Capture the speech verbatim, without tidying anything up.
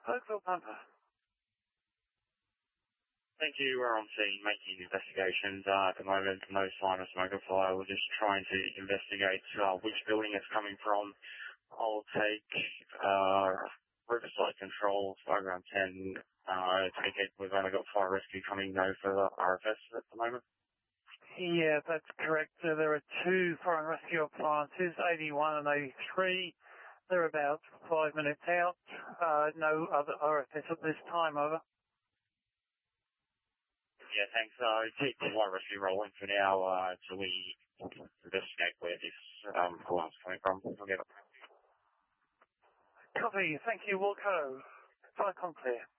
Oakville Pumper. Thank you. We're on scene making investigations. Uh, at the moment, no sign of smoke or fire. We're just trying to investigate uh, which building it's coming from. I'll take uh, Riverside Control, Fireground ten. Uh, take it. We've only got fire rescue coming though for the R F S at the moment. Yeah, that's correct. Uh, there are two fire and rescue appliances, eighty-one and eighty-three. They're about five minutes out. Uh, no other R F S at this time, over. Yeah, thanks. Uh, keep the fire rescue rolling for now uh, until we investigate where this um, alarm's coming from. We'll get it. Copy. Thank you, Wilco. Fire clear.